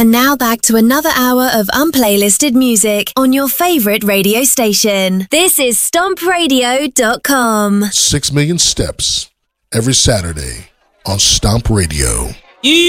And now back to another hour of unplaylisted music on your favorite radio station. This is StompRadio.com. 6 million steps every Saturday on Stomp Radio.